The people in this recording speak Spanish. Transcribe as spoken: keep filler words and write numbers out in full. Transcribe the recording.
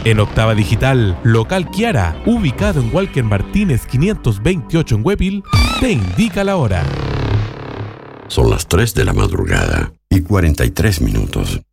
En Octava Digital, local Kiara, ubicado en Walker Martínez quinientos veintiocho en Huepil, te indica la hora. Son las tres de la madrugada y cuarenta y tres minutos.